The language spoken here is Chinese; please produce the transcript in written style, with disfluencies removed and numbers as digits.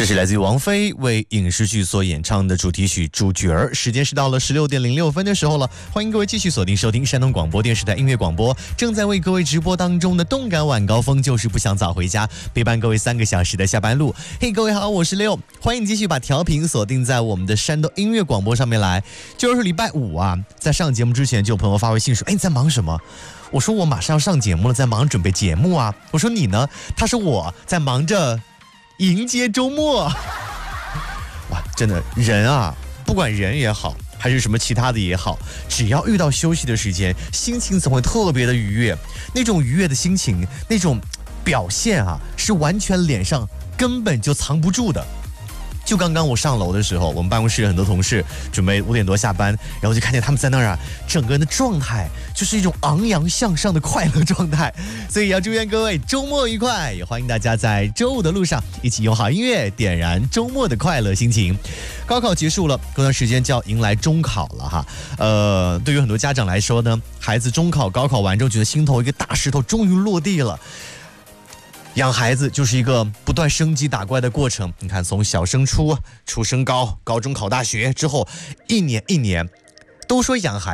这是来自于王菲为影视剧所演唱的主题曲《主角儿》。时间是到了16:06的时候了，欢迎各位继续锁定收听山东广播电视台音乐广播，正在为各位直播当中的动感晚高峰就是不想早回家，陪伴各位3个小时的下班路。嘿，各位好，我是六，欢迎继续把调频锁定在我们的山东音乐广播上面来。就是礼拜五啊，在上节目之前就有朋友发微信说：“哎，你在忙什么？”我说：“我马上要上节目了，在忙准备节目啊。”我说：“你呢？”他说：“我在忙着迎接周末。”哇，真的人啊，不管人也好，还是什么其他的也好，只要遇到休息的时间，心情总会特别的愉悦。那种愉悦的心情，那种表现啊，是完全脸上根本就藏不住的。就刚刚我上楼的时候，我们办公室很多同事准备5点多下班，然后就看见他们在那儿啊，整个人的状态就是一种昂扬向上的快乐状态。所以要祝愿各位周末愉快，也欢迎大家在周五的路上一起用好音乐点燃周末的快乐心情。高考结束了，过段时间就要迎来中考了哈。对于很多家长来说呢，孩子中考、高考完之后，觉得心头一个大石头终于落地了。养孩子就是一个不断升级打怪的过程，你看从小升初，初升高，高中考大学之后，一年一年，都说养孩子